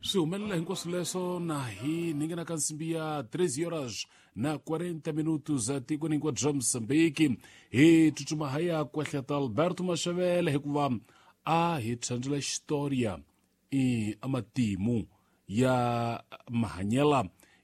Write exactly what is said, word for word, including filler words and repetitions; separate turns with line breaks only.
swi humelela hinkwaswo leswo na hi ningena ka nsimbi ya treze horas na quarenta minutos tikweni hinkwato bya Mozambique. Hi tsutsuma haya kwehleta Alberto Mashavele hikuva a hi thandlela xistoria i amatimu ya mahanyela